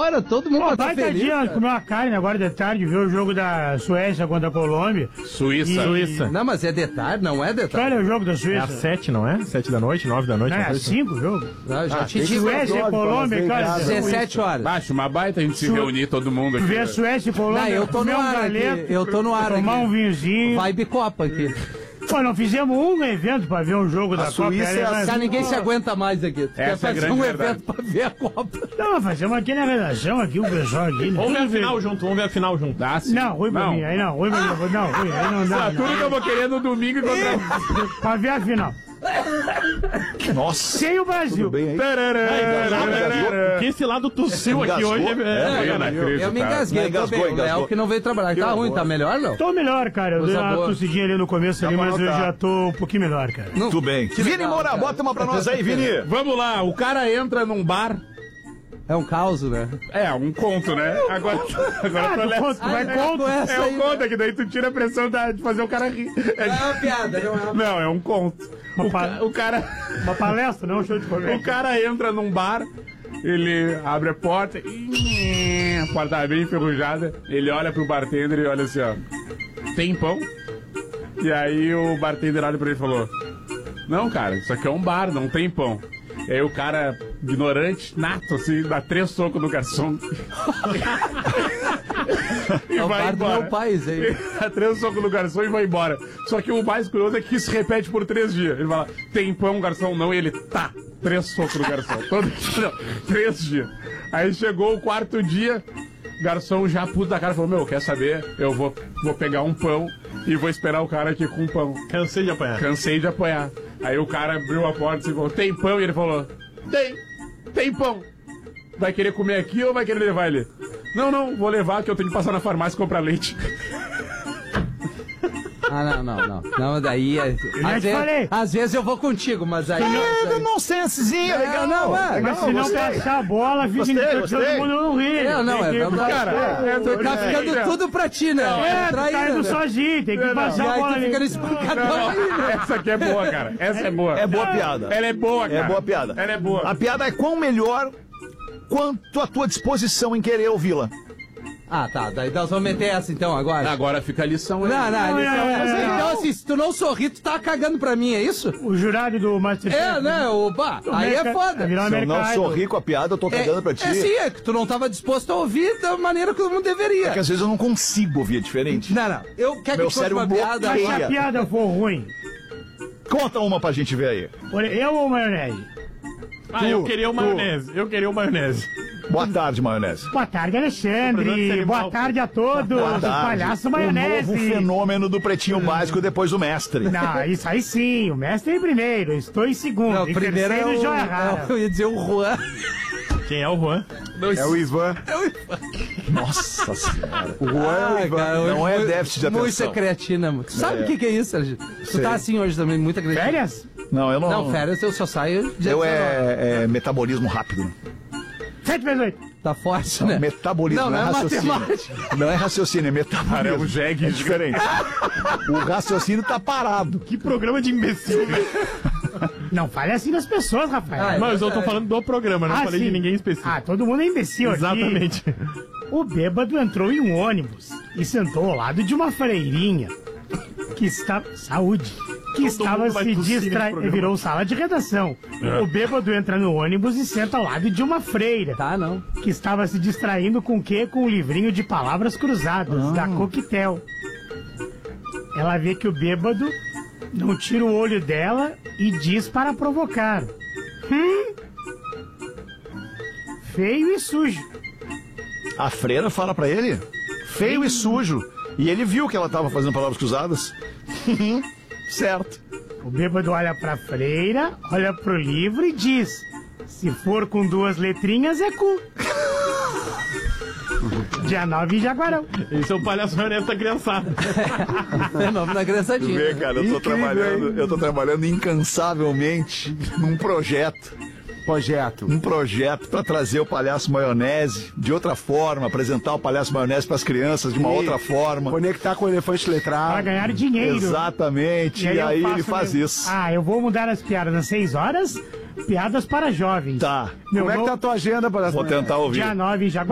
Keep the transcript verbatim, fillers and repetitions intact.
hora, todo mundo Pô, tá vai feliz. dia, comer uma carne agora de tarde, ver o jogo da Suécia contra a Colômbia. Suíça. E... Suíça. Não, mas é de tarde, não é de tarde. Olha o jogo da Suíça. É às sete, não é? Sete da noite, nove da noite. Não, é às cinco o jogo. Ah, já Ah, te tem que digo. Suécia e Colômbia, cara. dezessete horas. Baixo, uma baita a gente se Su- reunir todo mundo aqui. Ver a Suécia e Colômbia. Não, eu tô comer no um ar galeto, aqui. Eu tô no ar tomar aqui. um vinhozinho. Vibe Copa aqui. Pô, não fizemos um evento pra ver um jogo da Copa. Suíça é Era- Já ninguém se aguenta mais aqui. Tu quer Essa é a fazer grande um verdade. evento pra ver a Copa. Não, mas fazemos aqui na redação, aqui o pessoal aqui. né? Vamos ver a final junto, vamos ver a final junto. Dá, sim. Não, ruim pra Não. mim, aí não, ruim pra mim. Não, ruim, aí não dá. Ah, tudo que eu vou querer no domingo encontrar. Pra ver a final. Nossa. Sem o Brasil. Tudo bem aí? Que esse lado tossiu aqui Engasgou? hoje. É, É, é, eu não Eu, acredito, eu me tá? engasguei, tô Engasgou, bem. O engasgou. Léo que não veio trabalhar. Tá Que ruim, horror. tá melhor, não? Tô melhor, cara. Eu Coisa dei uma boa. tossidinha ali no começo ali, pra mas eu notar. já tô um pouquinho melhor, cara. Não. Tudo bem. Vini legal, Moura, cara. bota uma pra nós aí, Vini. Vamos lá, o cara entra num bar. É um caos, né? É, um conto, né? Agora, agora Ah, tô tu lendo. conta, vai Ah, conta. com essa É um aí, conto, é que daí tu tira a pressão da- de fazer o cara rir. É- É uma piada, não é uma... Não, é um conto. Uma O, pa- ca- o cara. Uma palestra, não um show de O comédia. cara entra num bar, ele abre a porta, e a porta tá bem enferrujada, ele olha pro bartender e olha assim, ó, tem pão? E aí o bartender olha pra ele e falou, não, cara, isso aqui é um bar, não tem pão. E aí o cara, ignorante, nato, assim, dá três socos no garçom. e É o vai bar do embora. meu país, hein? Dá três socos no garçom e vai embora. Só que o mais curioso é que isso repete por três dias. Ele fala, tem pão, garçom? Não. E ele, tá. Três socos no garçom. Todo dia, não, três dias. Aí chegou o quarto dia, garçom já puto da cara falou, meu, quer saber? Eu vou, vou pegar um pão e vou esperar o cara aqui com um pão. Cansei de apanhar. Cansei de apanhar. Aí o cara abriu a porta e falou, tem pão? E ele falou, tem, tem pão. Vai querer comer aqui ou vai querer levar ele? Não, não, vou levar que eu tenho que passar na farmácia e comprar leite. Ah, não, não, não. Não, daí... é- já Às te vezes, falei. às vezes eu vou contigo, mas aí... É, nonsensezinho, legal. não, é. Mas se não gostei. passar a bola, fica Gostei, todo gostei. mundo não ri. É, não, Tem é que- verdade. Cara, é, Tu tá é, ficando é. tudo pra ti, né? É, tu tá Traíra, indo né? sozinho, tem que Não, não. E passar a aí bola tu ali. fica no espancadão ali, né? Essa aqui é boa, cara. Essa é boa. É boa piada. Ela é boa, cara. É boa piada. Ela é boa. A piada é quão melhor quanto a tua disposição em querer ouvi-la. Ah, tá. Daí nós vamos meter essa então agora. Agora fica a lição aí. Não, não, Não, lição não, é essa. não. Então, assim, se tu não sorrir, tu tá cagando pra mim, é isso? O jurado do Masterchef. É, né? O, bah, aí é foda. Virar Se eu não mercado. sorrir com a piada, eu tô É, cagando pra ti. é sim, é que tu não tava disposto a ouvir da maneira que eu não deveria. Porque às vezes eu não consigo ouvir, é diferente. Não, não. Eu quero Meu que fosse uma cérebro piada. Mas se bloqueia. a piada for ruim, Conta uma pra gente ver aí. olha, eu ou maionese? Ah, eu queria o maionese. Eu queria o maionese. Boa tarde, maionese. Boa tarde, Tô Alexandre. precisando Boa ser tarde a todos. Boa O tarde. palhaço O maionese. novo fenômeno do Pretinho Básico depois do mestre. Não, isso aí sim. O mestre é em primeiro. Eu estou em segundo. Não, em primeiro é terceiro, o, Joia é Rara. o- eu ia dizer o Juan. Quem é o Juan? É o Ivan. É o Nossa senhora. O Juan é o Ah, Ivan. cara, Não hoje é foi déficit de Muita atenção. creatina, mano. Tu sabe o É. que, que é isso, Sérgio? Tu Sei. tá assim hoje também, muita creatina. Férias? Não, eu não. Não, férias eu só saio dia Eu dezenove. é, é metabolismo rápido. sete vezes oito. Tá forte, né? Metabolismo, Não, não, não é é raciocínio. matemática. Não é raciocínio, é metabolismo. Cara, é um jegue É de- diferente. O raciocínio tá parado. Que programa de imbecil, velho. Não fale assim das pessoas, Rafael. Ah, é. Mas eu tô falando do programa, não Ah, falei sim. de ninguém específico. Ah, todo mundo é imbecil aqui. Exatamente. O bêbado entrou em um ônibus e sentou ao lado de uma freirinha que estava... Saúde! Que estava mundo vai se tossir nesse distraindo. programa. Virou sala de redação. O bêbado entra no ônibus e senta ao lado de uma freira. Tá, não. Que estava se distraindo com o quê? Com um livrinho de palavras cruzadas, da Coquetel. Ela vê que o bêbado não tira o olho dela e diz para provocar. Hum? Feio e sujo. A freira fala pra ele, feio e sujo. E ele viu que ela tava fazendo palavras cruzadas. Certo. O bêbado olha pra freira, olha pro livro e diz: se for com duas letrinhas, é cu. Dia nove em Jaguarão. Esse é o palhaço maionese da criançada. É nome da criançadinha. Vê, cara, eu tô Incrível, trabalhando, eu tô trabalhando incansavelmente num projeto. Projeto. Um projeto para trazer o Palhaço Maionese de outra forma, apresentar o Palhaço Maionese para as crianças de uma E outra forma. Conectar com o elefante Para letrado. ganhar dinheiro. Exatamente, e eu aí faço ele faz meu- isso. Ah, eu vou mudar as piadas às seis horas. Piadas para jovens. Tá, Meu Como é que novo- tá a tua agenda para vou tentar ouvir. Dia nove em Jaguarão.